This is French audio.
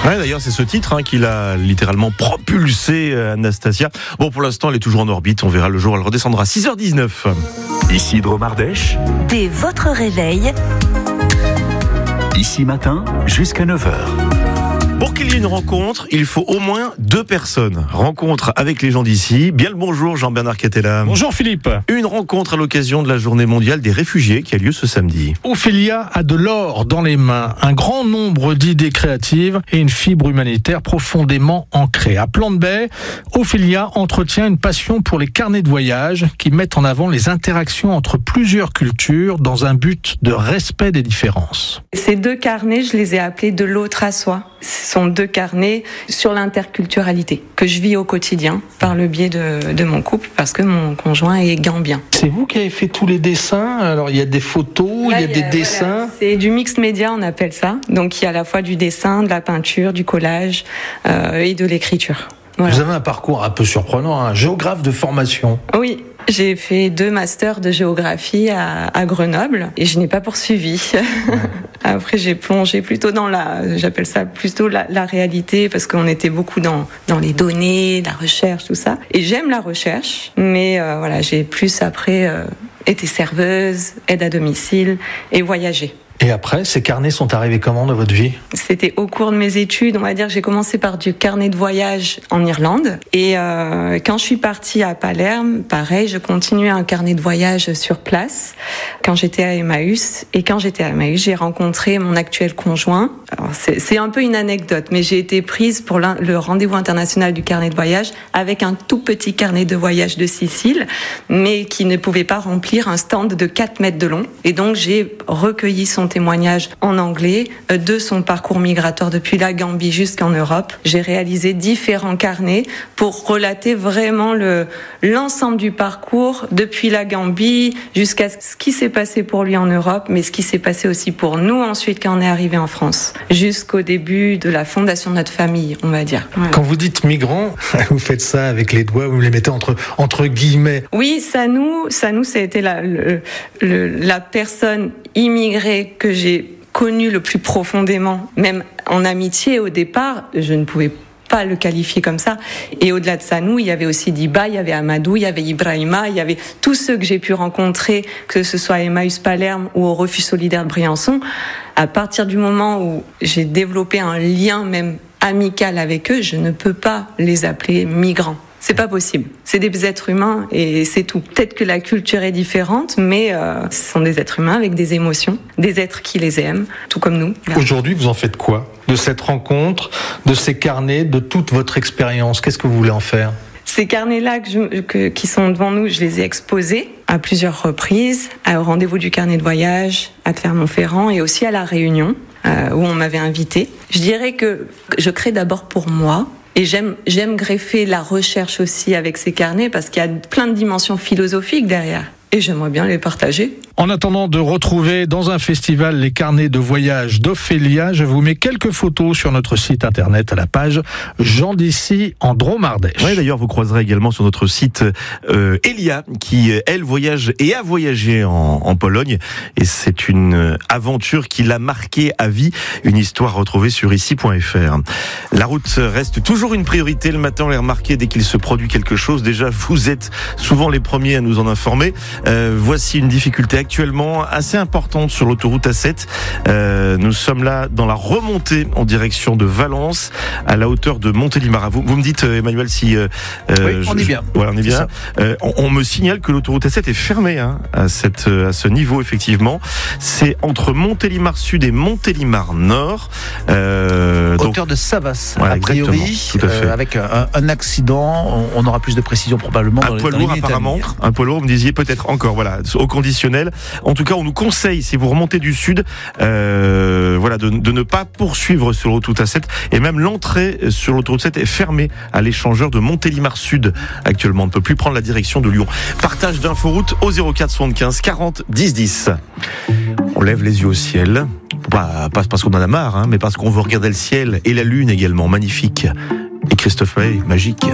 Ouais, d'ailleurs, c'est ce titre qui l'a littéralement propulsé, Anastasia. Bon, pour l'instant, elle est toujours en orbite. On verra le jour où elle redescendra. 6h19. Ici Dromardèche. Dès votre réveil. Ici matin, jusqu'à 9h. Pour qu'il y ait une rencontre, il faut au moins 2 personnes. Rencontre avec les gens d'ici. Bien le bonjour, Jean-Bernard Catella. Bonjour Philippe. Une rencontre à l'occasion de la Journée mondiale des réfugiés qui a lieu ce samedi. Ophélia a de l'or dans les mains, un grand nombre d'idées créatives et une fibre humanitaire profondément ancrée. À Plan-de-Baie, Ophélia entretient une passion pour les carnets de voyage qui mettent en avant les interactions entre plusieurs cultures dans un but de respect des différences. Ces 2 carnets, je les ai appelés de l'autre à soi. Ce sont 2 carnets sur l'interculturalité que je vis au quotidien par le biais de mon couple parce que mon conjoint est gambien. C'est vous qui avez fait tous les dessins. Alors il y a des photos, Là, il y a des dessins. Voilà, c'est du mixed média, on appelle ça. Donc il y a à la fois du dessin, de la peinture, du collage et de l'écriture. Voilà. Vous avez un parcours un peu surprenant, un géographe de formation. Oui. J'ai fait 2 masters de géographie à Grenoble et je n'ai pas poursuivi. Ouais. Après, j'ai plongé plutôt dans j'appelle ça plutôt la réalité parce qu'on était beaucoup dans les données, la recherche, tout ça. Et j'aime la recherche, mais voilà, j'ai plus après été serveuse, aide à domicile et voyagé. Et après, ces carnets sont arrivés comment dans votre vie ? C'était au cours de mes études, on va dire que j'ai commencé par du carnet de voyage en Irlande. Et quand je suis partie à Palerme, pareil, je continuais un carnet de voyage sur place quand j'étais à Emmaüs. Et quand j'étais à Emmaüs, j'ai rencontré mon actuel conjoint. Alors c'est un peu une anecdote, mais j'ai été prise pour le rendez-vous international du carnet de voyage avec un tout petit carnet de voyage de Sicile, mais qui ne pouvait pas remplir un stand de 4 mètres de long. Et donc j'ai recueilli son témoignage en anglais de son parcours migratoire depuis la Gambie jusqu'en Europe. J'ai réalisé différents carnets pour relater vraiment l'ensemble du parcours depuis la Gambie jusqu'à ce qui s'est passé pour lui en Europe, mais ce qui s'est passé aussi pour nous ensuite quand on est arrivé en France, jusqu'au début de la fondation de notre famille, on va dire. Voilà. Quand vous dites migrant, vous faites ça avec les doigts, vous les mettez entre guillemets. Oui, Sanou, ça a été la personne immigrée que j'ai connue le plus profondément, même en amitié au départ, je ne pouvais pas le qualifier comme ça. Et au-delà de Sanou, il y avait aussi Diba, il y avait Amadou, il y avait Ibrahima, il y avait tous ceux que j'ai pu rencontrer, que ce soit à Emmaüs Palerme ou au Refuge solidaire de Briançon. À partir du moment où j'ai développé un lien même amical avec eux, je ne peux pas les appeler migrants. C'est pas possible. C'est des êtres humains et c'est tout. Peut-être que la culture est différente, mais ce sont des êtres humains avec des émotions, des êtres qui les aiment, tout comme nous. Aujourd'hui, vous en faites quoi ? De cette rencontre, de ces carnets, de toute votre expérience, qu'est-ce que vous voulez en faire ? Ces carnets-là qui sont devant nous, je les ai exposés à plusieurs reprises, au rendez-vous du carnet de voyage, à Clermont-Ferrand et aussi à La Réunion, où on m'avait invité. Je dirais que je crée d'abord pour moi. Et j'aime greffer la recherche aussi avec ces carnets parce qu'il y a plein de dimensions philosophiques derrière. Et j'aimerais bien les partager. En attendant de retrouver dans un festival les carnets de voyage d'Ophélia, je vous mets quelques photos sur notre site internet à la page Gens d'ici en Dromardèche. Oui, d'ailleurs, vous croiserez également sur notre site Elia, qui, elle, voyage et a voyagé en Pologne. Et c'est une aventure qui l'a marquée à vie. Une histoire retrouvée sur ici.fr. La route reste toujours une priorité. Le matin, on l'a remarqué dès qu'il se produit quelque chose. Déjà, vous êtes souvent les premiers à nous en informer. Voici une difficulté actuellement assez importante sur l'autoroute A7. Nous sommes là dans la remontée en direction de Valence, à la hauteur de Montélimar. Vous me dites, Emmanuel, si... oui, on est bien. Voilà, on est bien. On me signale que l'autoroute A7 est fermée à ce niveau, effectivement. C'est entre Montélimar Sud et Montélimar Nord. Hauteur de Savas, voilà, a priori, avec un accident. On aura plus de précision probablement. Un poids lourd, apparemment. Un poids lourd, vous me disiez peut-être encore, voilà, au conditionnel. En tout cas, on nous conseille, si vous remontez du sud, voilà, de ne pas poursuivre sur l'autoroute A7. Et même l'entrée sur l'autoroute 7 est fermée à l'échangeur de Montélimar Sud. Actuellement, on ne peut plus prendre la direction de Lyon. Partage d'inforoute au 04 75 40 10 10. On lève les yeux au ciel. Pas parce qu'on en a marre, mais parce qu'on veut regarder le ciel et la lune également, magnifique. Et Christophe Maé, magique.